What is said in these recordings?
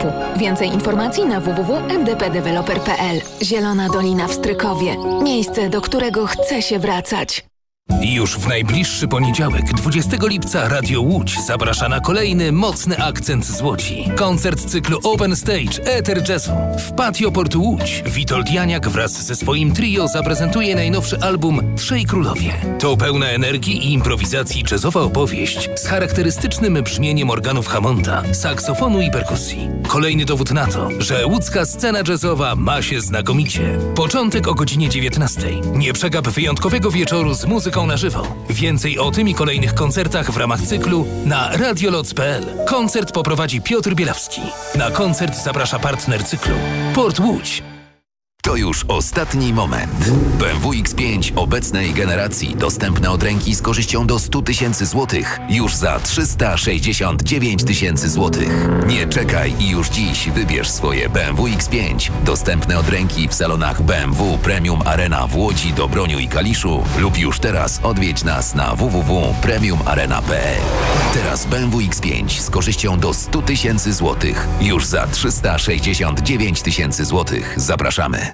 sklepu. Więcej informacji na www.mdpdeveloper.pl. Zielona Dolina w Strykowie. Miejsce, do którego chce się wracać. Już w najbliższy poniedziałek, 20 lipca, Radio Łódź zaprasza na kolejny mocny akcent z Łodzi. Koncert cyklu Open Stage Eter Jazzu. W Patio Portu Łódź Witold Janiak wraz ze swoim trio zaprezentuje najnowszy album Trzej Królowie. To pełna energii i improwizacji jazzowa opowieść z charakterystycznym brzmieniem organów Hammonda, saksofonu i perkusji. Kolejny dowód na to, że łódzka scena jazzowa ma się znakomicie. Początek o godzinie 19. Nie przegap wyjątkowego wieczoru z muzyką na żywo. Więcej o tym i kolejnych koncertach w ramach cyklu na radioloc.pl. Koncert poprowadzi Piotr Bielawski. Na koncert zaprasza partner cyklu Port Łódź. To już ostatni moment. BMW X5 obecnej generacji dostępne od ręki z korzyścią do 100 tysięcy złotych już za 369 tysięcy złotych. Nie czekaj i już dziś wybierz swoje BMW X5 dostępne od ręki w salonach BMW Premium Arena w Łodzi, Dobroniu i Kaliszu lub już teraz odwiedź nas na www.premiumarena.pl. Teraz BMW X5 z korzyścią do 100 tysięcy złotych już za 369 tysięcy złotych. Zapraszamy.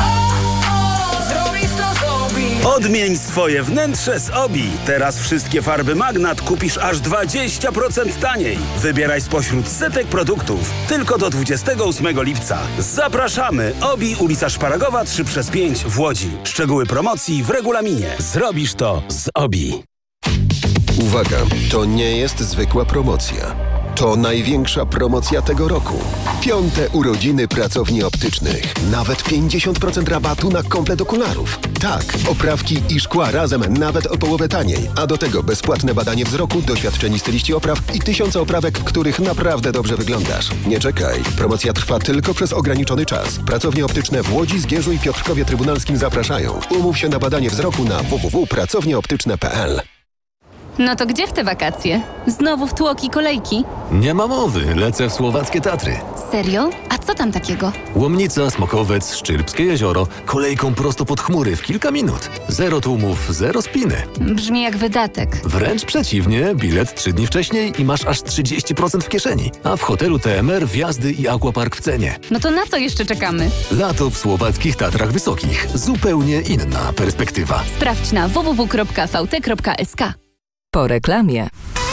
Odmień swoje wnętrze z Obi. Teraz wszystkie farby Magnat kupisz aż 20% taniej. Wybieraj spośród setek produktów. Tylko do 28 lipca. Zapraszamy! Obi, ulica Szparagowa 3/5 w Łodzi. Szczegóły promocji w regulaminie. Zrobisz to z Obi. Uwaga, to nie jest zwykła promocja. To największa promocja tego roku. 5. urodziny pracowni optycznych. Nawet 50% rabatu na komplet okularów. Tak, oprawki i szkła razem nawet o połowę taniej. A do tego bezpłatne badanie wzroku, doświadczeni styliści opraw i 1000 oprawek, w których naprawdę dobrze wyglądasz. Nie czekaj. Promocja trwa tylko przez ograniczony czas. Pracownie optyczne w Łodzi, Zgierzu i Piotrkowie Trybunalskim zapraszają. Umów się na badanie wzroku na www.pracownieoptyczne.pl. No to gdzie w te wakacje? Znowu w tłoki kolejki? Nie ma mowy, lecę w słowackie Tatry. Serio? A co tam takiego? Łomnica, Smokowiec, Szczyrbskie jezioro, kolejką prosto pod chmury w kilka minut. Zero tłumów, zero spiny. Brzmi jak wydatek. Wręcz przeciwnie, bilet 3 dni wcześniej i masz aż 30% w kieszeni. A w hotelu TMR wjazdy i aquapark w cenie. No to na co jeszcze czekamy? Lato w słowackich Tatrach Wysokich. Zupełnie inna perspektywa. Sprawdź na www.vt.sk. Po reklamie.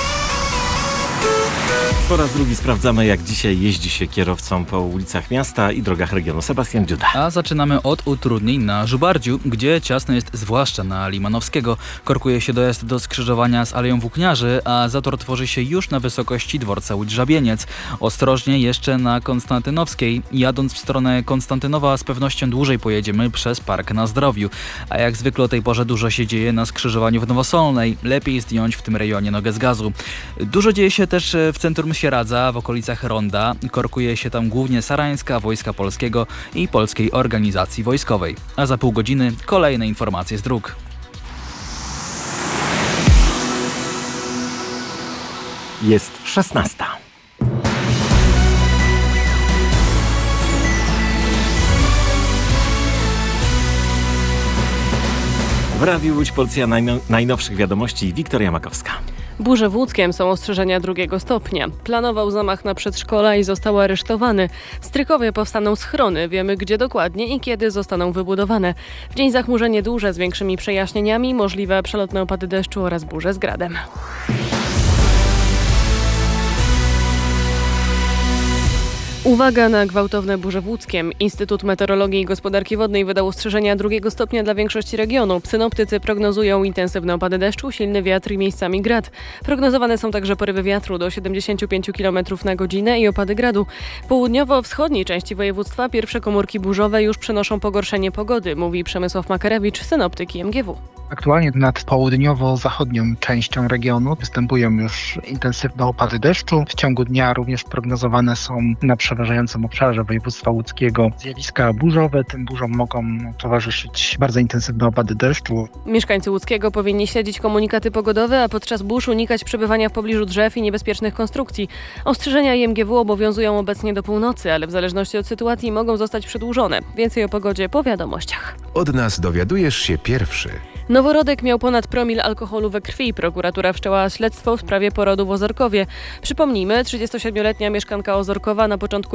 Po raz drugi sprawdzamy, jak dzisiaj jeździ się kierowcom po ulicach miasta i drogach regionu. Sebastian Dziuda. A zaczynamy od utrudnień na Żubardziu, gdzie ciasno jest zwłaszcza na Limanowskiego. Korkuje się dojazd do skrzyżowania z Aleją Włókniarzy, a zator tworzy się już na wysokości dworca Łódź-Żabieniec. Ostrożnie jeszcze na Konstantynowskiej. Jadąc w stronę Konstantynowa z pewnością dłużej pojedziemy przez Park na Zdrowiu. A jak zwykle o tej porze dużo się dzieje na skrzyżowaniu w Nowosolnej. Lepiej zdjąć w tym rejonie nogę z gazu. Dużo dzieje się też w centrum Sieradza, w okolicach Ronda. Korkuje się tam głównie Sarańska, Wojska Polskiego i Polskiej Organizacji Wojskowej. A za pół godziny kolejne informacje z dróg. Jest 16. W Radiu Łódź Policja najnowszych wiadomości Wiktoria Makowska. Burze w Łódzkiem są ostrzeżenia 2 stopnia. Planował zamach na przedszkola i został aresztowany. W Strykowie powstaną schrony. Wiemy, gdzie dokładnie i kiedy zostaną wybudowane. W dzień zachmurzenie duże z większymi przejaśnieniami, możliwe przelotne opady deszczu oraz burze z gradem. Uwaga na gwałtowne burze w Łódzkiem. Instytut Meteorologii i Gospodarki Wodnej wydał ostrzeżenia 2 stopnia dla większości regionu. Synoptycy prognozują intensywne opady deszczu, silny wiatr i miejscami grad. Prognozowane są także porywy wiatru do 75 km na godzinę i opady gradu. W południowo-wschodniej części województwa pierwsze komórki burzowe już przynoszą pogorszenie pogody, mówi Przemysław Makarewicz, synoptyk IMGW. Aktualnie nad południowo-zachodnią częścią regionu występują już intensywne opady deszczu. W ciągu dnia również prognozowane są na przeważającym obszarze województwa łódzkiego zjawiska burzowe. Tym burzom mogą towarzyszyć bardzo intensywne opady deszczu. Mieszkańcy Łódzkiego powinni śledzić komunikaty pogodowe, a podczas burz unikać przebywania w pobliżu drzew i niebezpiecznych konstrukcji. Ostrzeżenia IMGW obowiązują obecnie do północy, ale w zależności od sytuacji mogą zostać przedłużone. Więcej o pogodzie po wiadomościach. Od nas dowiadujesz się pierwszy. Noworodek miał ponad promil alkoholu we krwi. Prokuratura wszczęła śledztwo w sprawie porodu w Ozorkowie. Przypomnijmy, 37-letnia mieszkanka Ozorkowa na początku